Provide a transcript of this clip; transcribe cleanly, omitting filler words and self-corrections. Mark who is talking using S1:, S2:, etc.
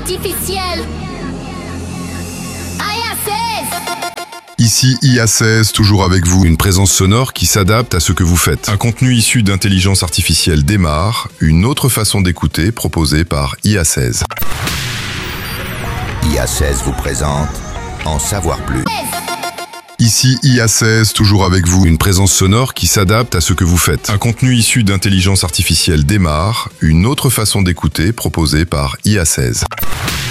S1: artificielle.
S2: Ici IA16, toujours avec vous, une présence sonore qui s'adapte à ce que vous faites. Un contenu issu d'intelligence artificielle démarre, une autre façon d'écouter proposée par IA16.
S3: IA16 vous présente En savoir plus.
S2: Ici IA16, toujours avec vous, une présence sonore qui s'adapte à ce que vous faites. Un contenu issu d'intelligence artificielle démarre, une autre façon d'écouter proposée par IA16.